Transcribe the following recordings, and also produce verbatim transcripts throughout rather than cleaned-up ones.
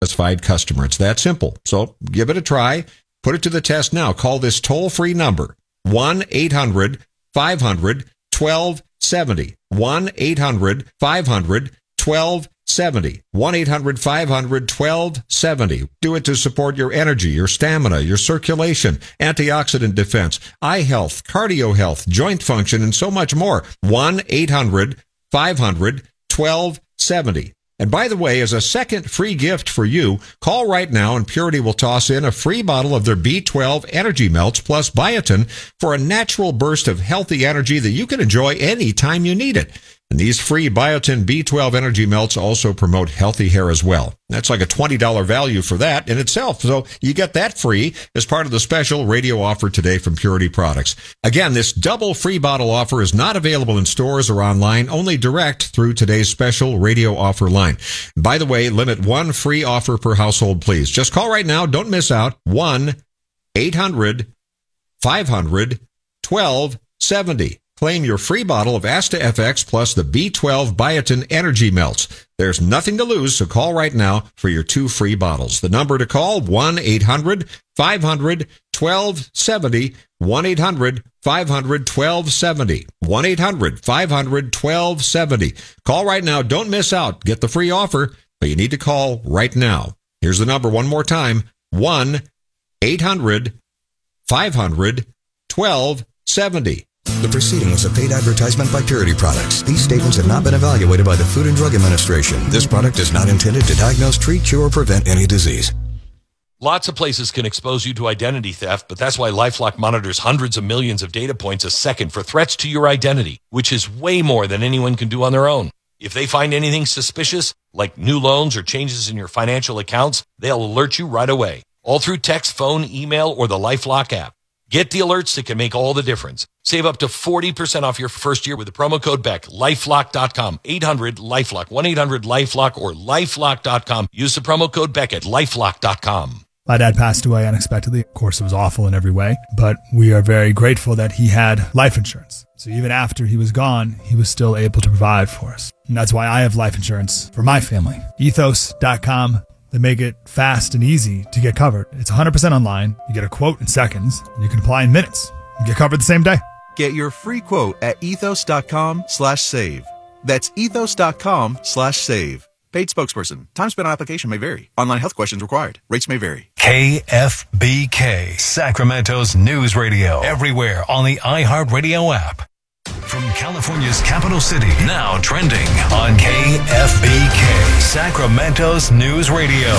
satisfied customer. It's that simple. So give it a try. Put it to the test now. Call this toll-free number, one eight hundred five hundred twelve seventy. one eight hundred five hundred twelve seventy. one eight hundred five hundred twelve seventy. Do it to support your energy, your stamina, your circulation, antioxidant defense, eye health, cardio health, joint function, and so much more. one eight hundred five hundred twelve seventy. And by the way, as a second free gift for you, call right now and Purity will toss in a free bottle of their B twelve Energy Melts plus biotin for a natural burst of healthy energy that you can enjoy anytime you need it. And these free biotin B twelve Energy Melts also promote healthy hair as well. That's like a twenty dollars value for that in itself. So you get that free as part of the special radio offer today from Purity Products. Again, this double free bottle offer is not available in stores or online, only direct through today's special radio offer line. By the way, limit one free offer per household, please. Just call right now. Don't miss out. one eight hundred five hundred twelve seventy. Claim your free bottle of Asta F X plus the B twelve Biotin Energy Melts. There's nothing to lose, so call right now for your two free bottles. The number to call, one eight hundred five hundred twelve seventy. one eight hundred five hundred twelve seventy. one eight hundred five hundred twelve seventy. Call right now. Don't miss out. Get the free offer, but you need to call right now. Here's the number one more time. one eight hundred five hundred twelve seventy. The proceeding was a paid advertisement by Purity Products. These statements have not been evaluated by the Food and Drug Administration. This product is not intended to diagnose, treat, cure, or prevent any disease. Lots of places can expose you to identity theft, but that's why LifeLock monitors hundreds of millions of data points a second for threats to your identity, which is way more than anyone can do on their own. If they find anything suspicious, like new loans or changes in your financial accounts, they'll alert you right away, all through text, phone, email, or the LifeLock app. Get the alerts that can make all the difference. Save up to forty percent off your first year with the promo code Beck. lifelock dot com. eight hundred LifeLock. one eight hundred LifeLock or lifelock dot com. Use the promo code Beck at lifelock dot com. My dad passed away unexpectedly. Of course, it was awful in every way, but we are very grateful that he had life insurance. So even after he was gone, he was still able to provide for us. And that's why I have life insurance for my family. ethos dot com. They make it fast and easy to get covered. It's one hundred percent online. You get a quote in seconds, and you can apply in minutes. You get covered the same day. Get your free quote at ethos dot com slash save. That's ethos dot com slash save. Paid spokesperson. Time spent on application may vary. Online health questions required. Rates may vary. K F B K, Sacramento's news radio. Everywhere on the iHeartRadio app. From California's capital city, now trending on K F B K, Sacramento's news radio.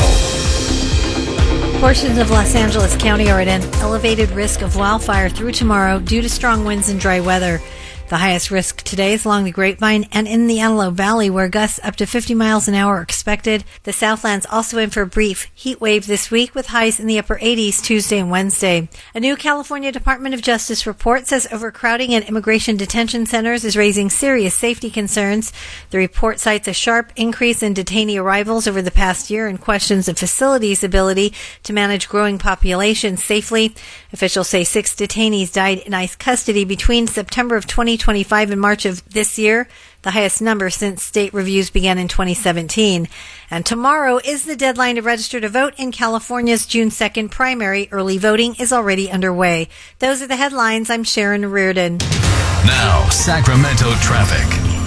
Portions of Los Angeles County are at an elevated risk of wildfire through tomorrow due to strong winds and dry weather. The highest risk today is along the Grapevine and in the Antelope Valley, where gusts up to fifty miles an hour are expected. The Southland's also in for a brief heat wave this week, with highs in the upper eighties Tuesday and Wednesday. A new California Department of Justice report says overcrowding in immigration detention centers is raising serious safety concerns. The report cites a sharp increase in detainee arrivals over the past year and questions the facility's ability to manage growing populations safely. Officials say six detainees died in ICE custody between September of twenty twenty-five and March of this year, the highest number since state reviews began in twenty seventeen. And tomorrow is the deadline to register to vote in California's June second primary. Early voting is already underway. Those are the headlines. I'm Sharon Reardon. Now, Sacramento traffic.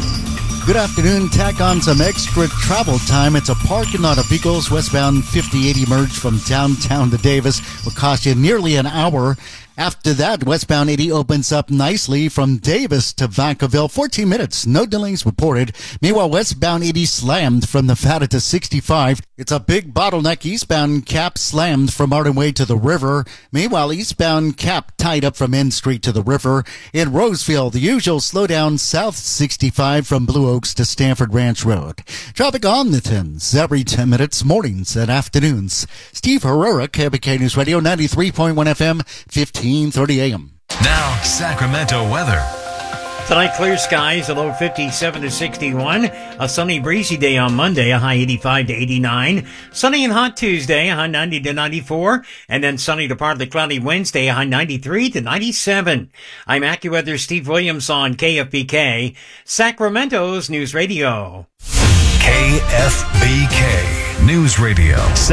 Good afternoon. Tack on some extra travel time. It's a parking lot of Pecos westbound fifty eighty merge from downtown to Davis. Will cost you nearly an hour. After that, westbound eighty opens up nicely from Davis to Vacaville. fourteen minutes. No delays reported. Meanwhile, westbound eighty slammed from Nevada to sixty-five. It's a big bottleneck. Eastbound Cap slammed from Martin Way to the river. Meanwhile, eastbound Cap tied up from N Street to the river. In Roseville, the usual slowdown south sixty-five from Blue Oaks to Stanford Ranch Road. Traffic on the tens every ten minutes, mornings and afternoons. Steve Herrera, K B K News Radio, ninety-three point one F M, fifteen thirty A M. Now, Sacramento weather. Tonight, clear skies, a low fifty-seven to sixty-one. A sunny, breezy day on Monday, a high eighty-five to eighty-nine. Sunny and hot Tuesday, a high ninety to ninety-four. And then sunny to partly cloudy Wednesday, a high ninety-three to ninety-seven. I'm AccuWeather Steve Williams on K F B K, Sacramento's News Radio. K F B K News Radio.